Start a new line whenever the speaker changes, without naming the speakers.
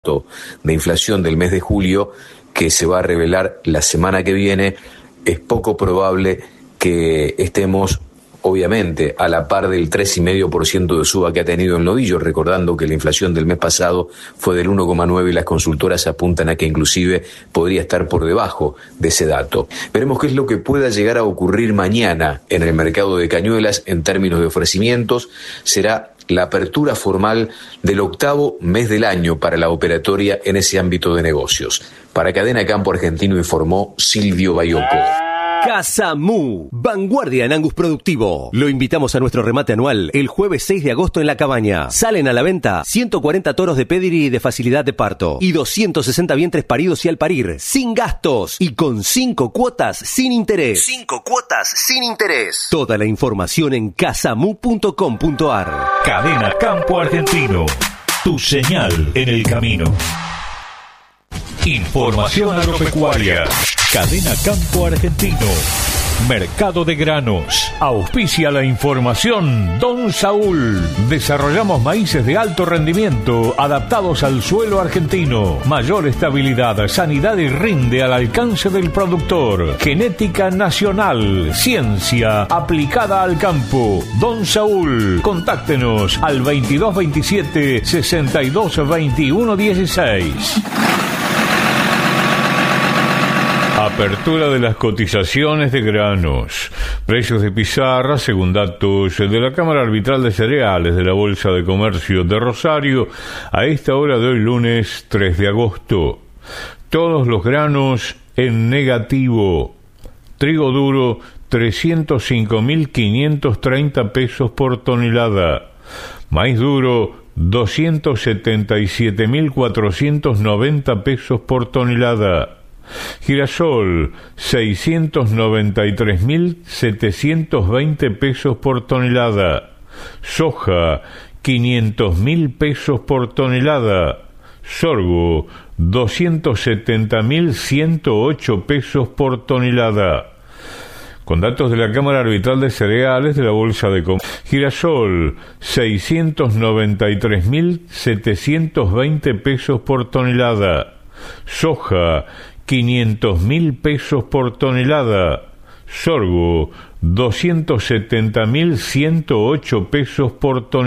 de inflación del mes de julio que se va a revelar la semana que viene, es poco probable que estemos, obviamente, a la par del 3,5% de suba que ha tenido el novillo, recordando que la inflación del mes pasado fue del 1,9 y las consultoras apuntan a que inclusive podría estar por debajo de ese dato. Veremos qué es lo que pueda llegar a ocurrir mañana en el mercado de cañuelas en términos de ofrecimientos. Será la apertura formal del 8º mes del año para la operatoria en ese ámbito de negocios. Para Cadena Campo Argentino informó Silvio Baiocco.
Casamú, vanguardia en Angus productivo. Lo invitamos a nuestro remate anual el jueves 6 de agosto en La Cabaña. Salen a la venta 140 toros de pedigree de facilidad de parto y 260 vientres paridos y al parir, sin gastos y con 5 cuotas sin interés.
5 cuotas sin interés.
Toda la información en casamú.com.ar.
Cadena Campo Argentino, tu señal en el camino. Información agropecuaria. Cadena Campo Argentino. Mercado de granos. Auspicia la información Don Saúl. Desarrollamos maíces de alto rendimiento adaptados al suelo argentino. Mayor estabilidad, sanidad y rinde al alcance del productor. Genética nacional. Ciencia aplicada al campo. Don Saúl. Contáctenos al 2227 62 21 16. Apertura de las cotizaciones de granos. Precios de pizarra, según datos de la Cámara Arbitral de Cereales de la Bolsa de Comercio de Rosario, a esta hora de hoy, lunes 3 de agosto. Todos los granos en negativo. Trigo duro, 305.530 pesos por tonelada. Maíz duro, 277.490 pesos por tonelada. Girasol, 693.720 pesos por tonelada. Soja, 500.000 pesos por tonelada. Sorgo, 270.108 pesos por tonelada. Con datos de la Cámara Arbitral de Cereales de la Bolsa de Comercio. Girasol, 693.720 pesos por tonelada. Soja, 500.000 pesos por tonelada. Sorgo, 270.108 pesos por tonelada.